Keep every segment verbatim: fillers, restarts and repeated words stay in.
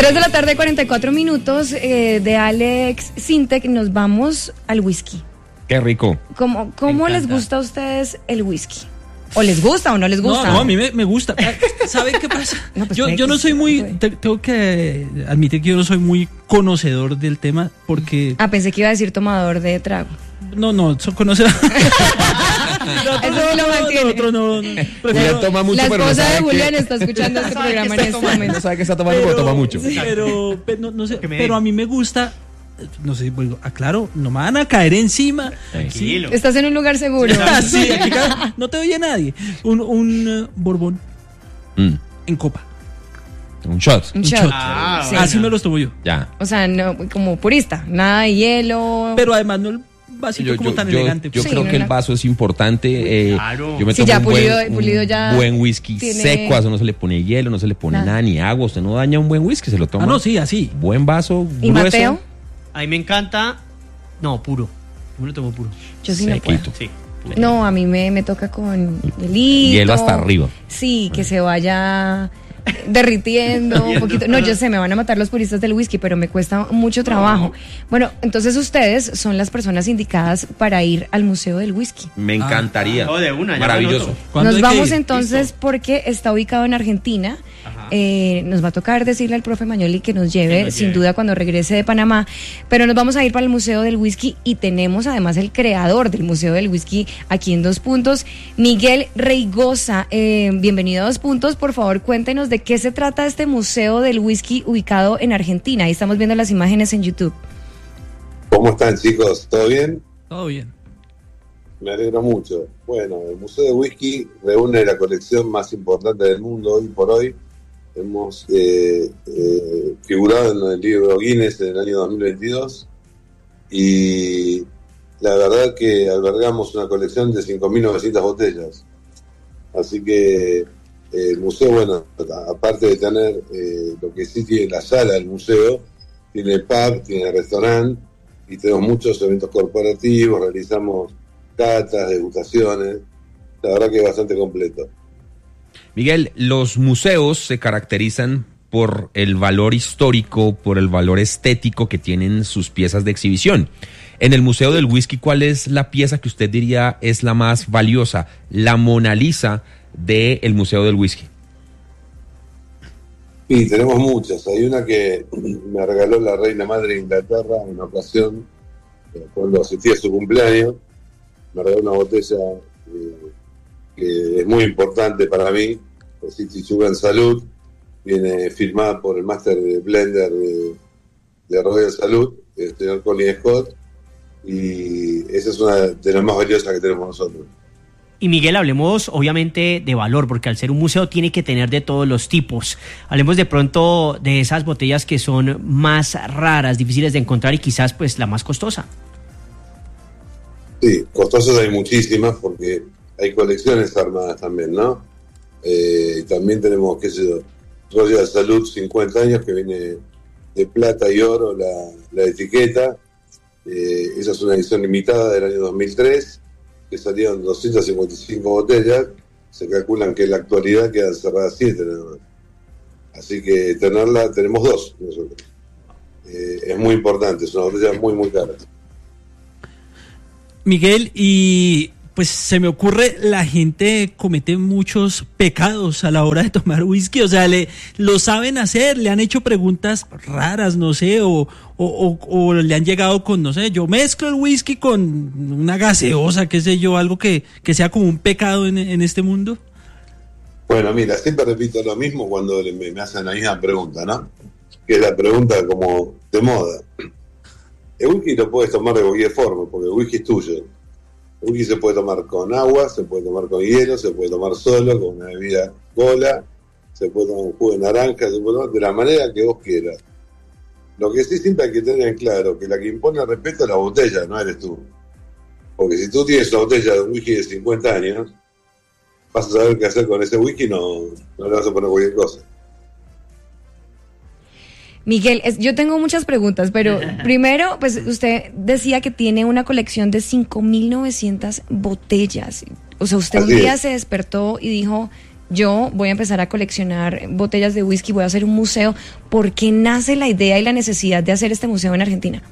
tres de la tarde, cuarenta y cuatro minutos, eh, de Alex Sintek, nos vamos al whisky. Qué rico. ¿Cómo, cómo les gusta a ustedes el whisky? ¿O les gusta o no les gusta? No, no, a mí me, me gusta. ¿Saben qué pasa? No, pues yo, yo no soy muy, te, tengo que admitir que yo no soy muy conocedor del tema porque... Ah, pensé que iba a decir tomador de trago. No, no, soy conocedor. No, eso sí lo mantiene. Otro no, no. Julián toma mucho, la pero no esposa sabe de Julián que... está escuchando este programa en este tomando, momento. no sabe que está tomando, pero, pero toma mucho. Sí, pero, pero, no, no sé, pero a mí me gusta, no sé, bueno, aclaro, no me van a caer encima. Tranquilo. Sí. Estás en un lugar seguro. Sí, aquí cada, no te oye nadie. Un, un uh, Borbón Mm. en copa. Un shot. Un Un shot. shot. Ah, Sí. Así me los tomo yo. Ya. O sea, no, como purista, nada de hielo. Pero además no el vasito Yo, como yo, tan yo, elegante. yo Sí, creo no, que no. el vaso es importante. Eh, Claro. Yo me Sí, tomo ya un, pulido- buen, pulido un ya buen whisky tiene- seco, a eso no se le pone hielo, no se le pone Nada. nada, ni agua. Usted no daña un buen whisky, se lo toma. Ah, no, sí, así. Buen vaso, ¿Y grueso, Mateo? A mí me encanta. No, puro. Yo me lo tomo puro. Yo sí no puedo. sequito. Sí. Puro. No, a mí me, me toca con hielito. Hielo hasta arriba. Sí, que se vaya derritiendo un poquito. No, yo sé, me van a matar los puristas del whisky, pero me cuesta mucho trabajo. Bueno, entonces ustedes son las personas indicadas para ir al Museo del Whisky. Me encantaría. Oh, de una, ya Maravilloso. me anoto. ¿Cuándo Nos hay que vamos ir? entonces Listo. porque está ubicado en Argentina. Ajá. Eh, nos va a tocar decirle al profe Mañoli que nos lleve, Que nos sin lleve. duda, cuando regrese de Panamá. Pero nos vamos a ir para el Museo del Whisky y tenemos además el creador del Museo del Whisky aquí en Dos Puntos, Miguel Reigosa. Eh, bienvenido a Dos Puntos. Por favor, cuéntenos de qué se trata este Museo del Whisky ubicado en Argentina. Ahí estamos viendo las imágenes en YouTube. ¿Cómo están, chicos? ¿Todo bien? Todo bien. Me alegro mucho. Bueno, el Museo de Whisky reúne la colección más importante del mundo hoy por hoy. Hemos eh, eh, figurado en el libro Guinness en el año dos mil veintidós y la verdad que albergamos una colección de cinco mil novecientas botellas. Así que eh, el museo, bueno, aparte de tener eh, lo que sí tiene la sala del museo, tiene pub, tiene restaurante y tenemos muchos eventos corporativos, realizamos catas, degustaciones, la verdad que es bastante completo. Miguel, los museos se caracterizan por el valor histórico, por el valor estético que tienen sus piezas de exhibición. En el Museo del Whisky, ¿cuál es la pieza que usted diría es la más valiosa, la Mona Lisa del Museo del Whisky? Sí, tenemos muchas. Hay una que me regaló la reina madre de Inglaterra en una ocasión, eh, cuando asistí a su cumpleaños. Me regaló una botella eh, que es muy importante para mí, City Sugar en Salud. Viene firmada por el máster de blender de, de Royal Salud, el señor Colin Scott, y esa es una de las más valiosas que tenemos nosotros. Y Miguel, hablemos obviamente de valor, porque al ser un museo tiene que tener de todos los tipos. Hablemos de pronto de esas botellas que son más raras, difíciles de encontrar y quizás pues la más costosa. Sí, costosas hay muchísimas porque hay colecciones armadas también, ¿no? Eh, también tenemos, qué sé yo, Royal Salud cincuenta años, que viene de plata y oro la, la etiqueta. Eh, esa es una edición limitada del año dos mil tres, que salieron doscientas cincuenta y cinco botellas. Se calculan que en la actualidad quedan cerradas siete nada más. Así que tenerla, tenemos dos nosotros. Eh, es muy importante, es una botella muy, muy cara. Miguel, y pues se me ocurre, la gente comete muchos pecados a la hora de tomar whisky, o sea, le lo saben hacer, le han hecho preguntas raras, no sé, o, o, o, o le han llegado con, no sé, yo mezclo el whisky con una gaseosa, qué sé yo, algo que, que sea como un pecado en, en este mundo. Bueno, mira, siempre repito lo mismo cuando me, me hacen la misma pregunta, ¿no? Que es la pregunta como de moda. El whisky lo puedes tomar de cualquier forma, porque el whisky es tuyo. El whisky se puede tomar con agua, se puede tomar con hielo, se puede tomar solo, con una bebida cola, se puede tomar un jugo de naranja, se puede tomar de la manera que vos quieras. Lo que sí siempre hay que tener en claro, que la que impone el respeto es la botella, no eres tú. Porque si tú tienes una botella de un whisky de cincuenta años, vas a saber qué hacer con ese whisky, no, no le vas a poner cualquier cosa. Miguel, es, yo tengo muchas preguntas, pero primero, pues usted decía que tiene una colección de cinco mil novecientas botellas. O sea, usted Así un día es. se despertó y dijo, yo voy a empezar a coleccionar botellas de whisky, voy a hacer un museo. ¿Por qué nace la idea y la necesidad de hacer este museo en Argentina?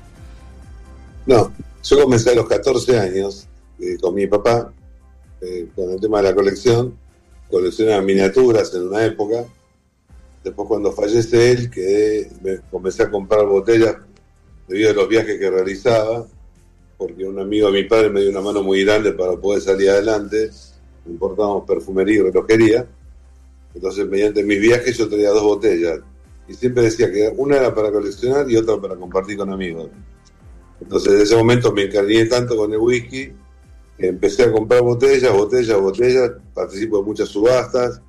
No, yo comencé a los catorce años eh, con mi papá, eh, con el tema de la colección. Coleccionaba miniaturas en una época. Después, cuando fallece él, quedé, me comencé a comprar botellas debido a los viajes que realizaba, porque un amigo de mi padre me dio una mano muy grande para poder salir adelante. Importábamos perfumería y relojería. Entonces, mediante mis viajes, yo traía dos botellas. Y siempre decía que una era para coleccionar y otra para compartir con amigos. Entonces, en ese momento me encariñé tanto con el whisky que empecé a comprar botellas, botellas, botellas. Participo de muchas subastas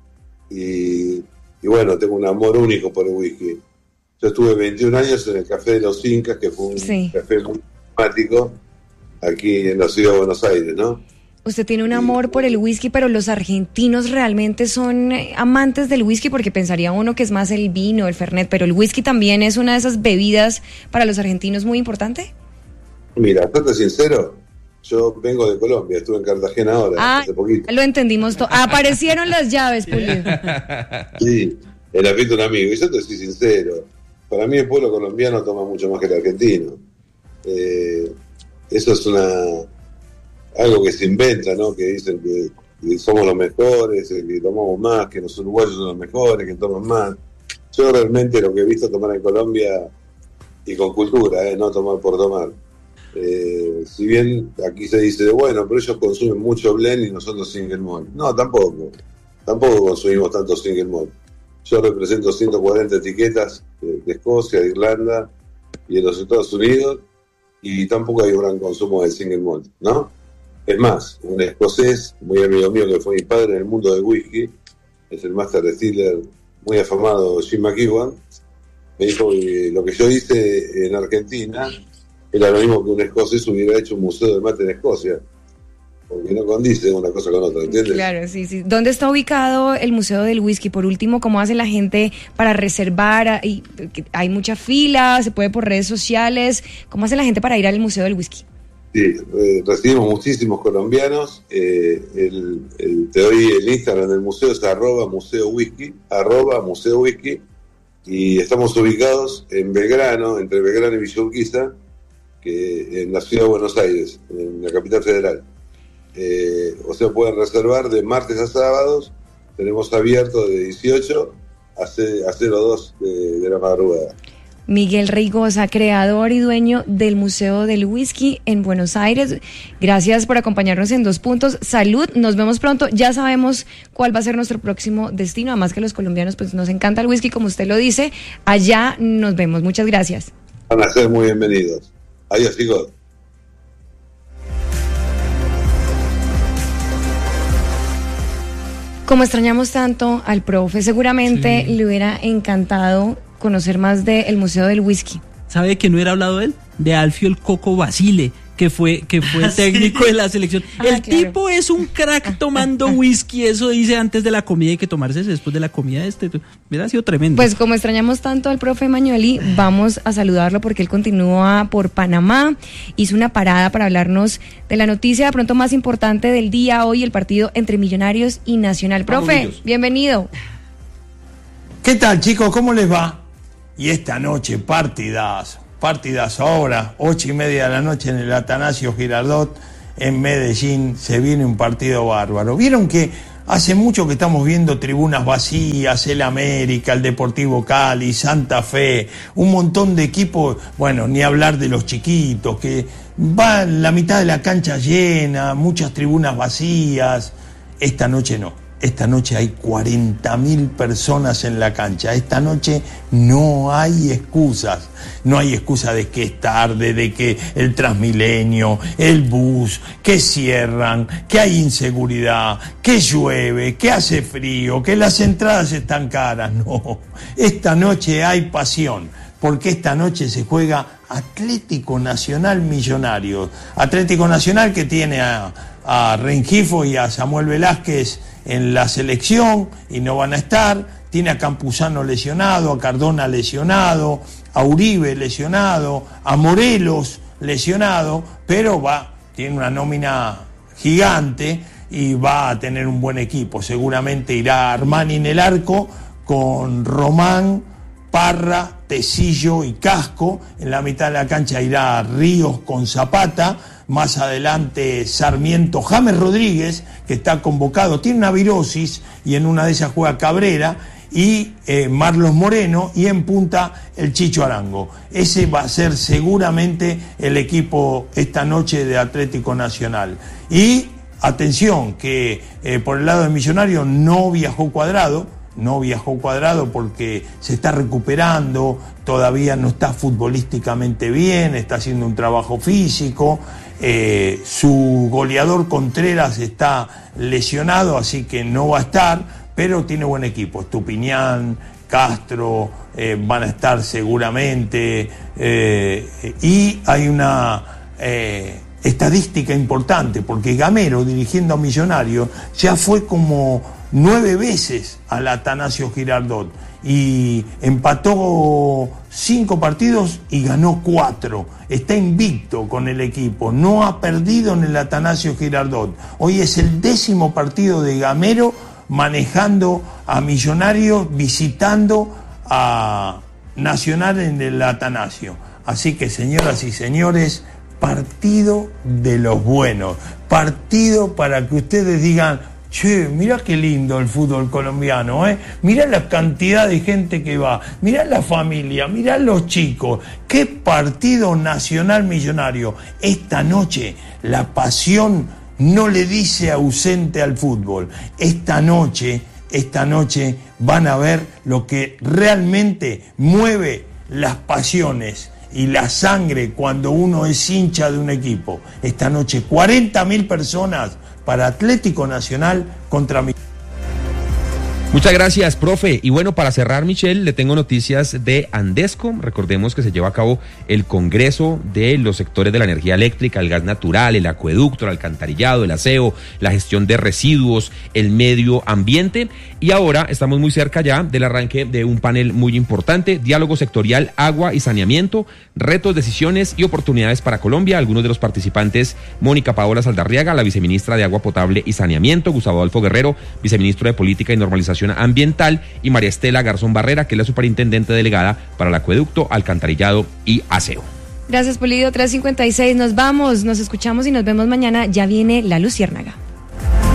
y, y bueno, tengo un amor único por el whisky. Yo estuve veintiún años en el Café de los Incas, que fue un sí. café muy emblemático aquí en la ciudad de Buenos Aires, ¿no? Usted tiene un amor por el whisky, pero los argentinos realmente son amantes del whisky, porque pensaría uno que es más el vino, el fernet, pero el whisky también es una de esas bebidas para los argentinos muy importante. Mira, para ser sincero, yo vengo de Colombia, estuve en Cartagena ahora, ah, hace poquito. Lo entendimos todo. Aparecieron las llaves, Pulido. Sí, en la fiesta de un amigo. Y yo te soy sincero, para mí el pueblo colombiano toma mucho más que el argentino. Eh, eso es una algo que se inventa, ¿no? Que dicen que, que somos los mejores, que tomamos más, que los uruguayos son los mejores, que toman más. Yo realmente lo que he visto tomar en Colombia, y con cultura, ¿eh? No tomar por tomar. Eh, si bien aquí se dice, bueno, pero ellos consumen mucho blend y nosotros single malt. No, tampoco. Tampoco consumimos tanto single malt. Yo represento ciento cuarenta etiquetas de, de Escocia, de Irlanda y de los Estados Unidos, y tampoco hay un gran consumo de single malt, ¿no? Es más, un escocés, muy amigo mío, que fue mi padre en el mundo del whisky, es el master distiller muy afamado Jim McEwan, me dijo que lo que yo hice en Argentina era lo mismo que un escocés hubiera hecho un museo de mate en Escocia, porque no condice una cosa con otra, ¿entiendes? Claro, sí, sí. ¿Dónde está ubicado el Museo del Whisky? Por último, ¿cómo hace la gente para reservar? ¿Hay, hay mucha fila? ¿Se puede por redes sociales? ¿Cómo hace la gente para ir al Museo del Whisky? Sí, eh, recibimos muchísimos colombianos. Eh, el, el, te doy el Instagram del museo, es arroba museo whisky, arroba museo whisky, y estamos ubicados en Belgrano, entre Belgrano y Villa Urquiza, que en la ciudad de Buenos Aires, en la capital federal. Eh, o sea, pueden reservar de martes a sábados. Tenemos abierto de dieciocho a cero dos de, de la madrugada. Miguel Reigosa, creador y dueño del Museo del Whisky en Buenos Aires. Gracias por acompañarnos en Dos Puntos. Salud, nos vemos pronto. Ya sabemos cuál va a ser nuestro próximo destino. Además que los colombianos pues nos encanta el whisky, como usted lo dice. Allá nos vemos. Muchas gracias. Van a ser muy bienvenidos. Adiós, chicos. Como extrañamos tanto al profe, seguramente sí. Le hubiera encantado conocer más del Museo del Whisky. ¿Sabe que no hubiera hablado él? De Alfio el Coco Basile, que fue, que fue el técnico sí. de la selección. Ah, el claro. tipo es un crack tomando whisky, eso dice antes de la comida, hay que tomarse después de la comida. Este hubiera sido tremendo. Pues como extrañamos tanto al profe Magnoli, vamos a saludarlo porque él continúa por Panamá, hizo una parada para hablarnos de la noticia de pronto más importante del día hoy, el partido entre Millonarios y Nacional. Profe, Vamos, bienvenido. ¿Qué tal, chicos? ¿Cómo les va? Y esta noche, partidazo, partidazo ahora, ocho y media de la noche en el Atanasio Girardot, en Medellín, se viene un partido bárbaro. Vieron que hace mucho que estamos viendo tribunas vacías, el América, el Deportivo Cali, Santa Fe, un montón de equipos, bueno, ni hablar de los chiquitos, que va la mitad de la cancha llena, muchas tribunas vacías. Esta noche no. Esta noche hay cuarenta mil personas en la cancha. Esta noche no hay excusas. No hay excusa de que es tarde, de que el Transmilenio, el bus, que cierran, que hay inseguridad, que llueve, que hace frío, que las entradas están caras. No, esta noche hay pasión, porque esta noche se juega Atlético Nacional Millonarios. Atlético Nacional que tiene a, a Rengifo y a Samuel Velázquez en la selección y no van a estar, tiene a Campuzano lesionado, a Cardona lesionado, a Uribe lesionado, a Morelos lesionado, pero va, tiene una nómina gigante y va a tener un buen equipo. Seguramente irá Armani en el arco con Román, Parra, Tecillo y Casco. En la mitad de la cancha irá Ríos con Zapata. Más adelante Sarmiento, James Rodríguez, que está convocado, tiene una virosis y en una de esas juega Cabrera, y eh, Marlos Moreno, y en punta el Chicho Arango. Ese va a ser seguramente el equipo esta noche de Atlético Nacional. Y atención, que eh, por el lado de Millonario no viajó Cuadrado, no viajó Cuadrado porque se está recuperando, todavía no está futbolísticamente bien, está haciendo un trabajo físico. Eh, su goleador Contreras está lesionado, así que no va a estar, pero tiene buen equipo. Estupiñán, Castro eh, van a estar seguramente, eh, y hay una eh, estadística importante, porque Gamero, dirigiendo a Millonarios, ya fue como nueve veces al Atanasio Girardot y empató cinco partidos y ganó cuatro. Está invicto con el equipo, no ha perdido en el Atanasio Girardot. Hoy es el décimo partido de Gamero manejando a Millonarios, visitando a Nacional en el Atanasio. Así que, señoras y señores, partido de los buenos, partido para que ustedes digan: che, mirá qué lindo el fútbol colombiano, ¿eh? Mirá la cantidad de gente que va, mirá la familia, mirá los chicos. Qué partido Nacional Millonario. Esta noche la pasión no le dice ausente al fútbol. Esta noche, esta noche van a ver lo que realmente mueve las pasiones y la sangre cuando uno es hincha de un equipo. Esta noche cuarenta mil personas para Atlético Nacional contra mi... Muchas gracias, profe. Y bueno, para cerrar, Michelle, le tengo noticias de Andesco. Recordemos que se lleva a cabo el Congreso de los sectores de la energía eléctrica, el gas natural, el acueducto, el alcantarillado, el aseo, la gestión de residuos, el medio ambiente. Y ahora estamos muy cerca ya del arranque de un panel muy importante: diálogo sectorial, agua y saneamiento, retos, decisiones y oportunidades para Colombia. Algunos de los participantes: Mónica Paola Saldarriaga, la viceministra de Agua Potable y Saneamiento; Gustavo Adolfo Guerrero, viceministro de Política y Normalización Ambiental; y María Estela Garzón Barrera, que es la superintendente delegada para el acueducto, alcantarillado y aseo. Gracias, Polido. tres cincuenta y seis, nos vamos, nos escuchamos y nos vemos mañana. Ya viene La Luciérnaga.